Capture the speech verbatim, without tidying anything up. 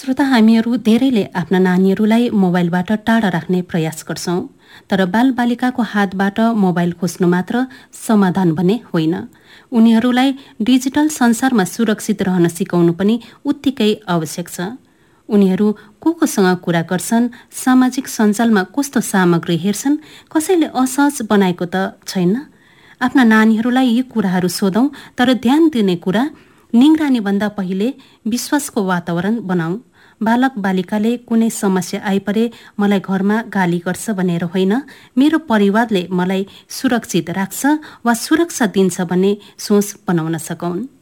श्रोता, हामीहरू धेरैले आफ्ना नानीहरूलाई मोबाइलबाट टाढा राख्ने प्रयास गर्छौं, तर बालबालिकाको हातबाट मोबाइल खोज्नु मात्र समाधान भने होइन। उनीहरूलाई डिजिटल संसारमा सुरक्षित रहन सिकाउनु पनि उत्तिकै आवश्यक छ। उनीहरू को कोसँग कुरा गर्छन्, सामाजिक सञ्जालमा कस्तो सामग्री हेर्छन्, कसैले असहज बनाएको त छैन। आफ्ना नानीहरूलाई यी कुराहरू सोधौं, तर ध्यान दिने कुरा निगरानीभन्दा पहिले विश्वासको वातावरण बनाऊ। बालक बालिकाले कुनै समस्या आइपरे मलाई घरमा गाली गर्छ भनेर होइन, मेरो परिवारले मलाई सुरक्षित राख्छ वा सुरक्षा दिन्छ भन्ने सोच बनाउन सकौन्।